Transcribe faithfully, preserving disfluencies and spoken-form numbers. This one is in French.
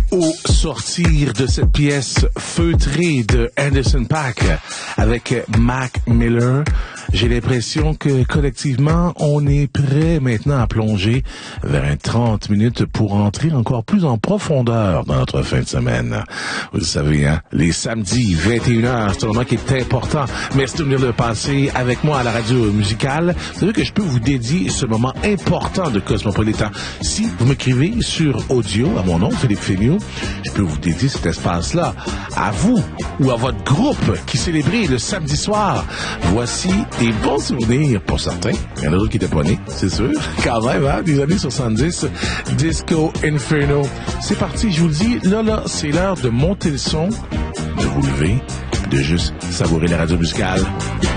Au sortir de cette pièce feutrée de Anderson .Paak avec Mac Miller, j'ai l'impression que collectivement, on est prêt maintenant à plonger vers un trente minutes pour entrer encore plus en profondeur dans notre fin de semaine. Vous le savez, hein, les samedis, vingt et une heures, c'est un moment qui est important. Merci de venir le passer avec moi à la radio musicale. Vous savez que je peux vous dédier ce moment important de Cosmopolitan. Si vous m'écrivez sur audio, à mon nom, Philippe Féniaux, je peux vous dédier cet espace-là à vous ou à votre groupe qui célébrait le samedi soir. Voici des bons souvenirs pour certains. Il y en a d'autres qui étaient pas nés, c'est sûr. Quand même, hein, des années soixante-dix. Disco Inferno. C'est parti, je vous le dis. Là, là, c'est l'heure de monter le son, de vous lever, de juste savourer la radio musicale.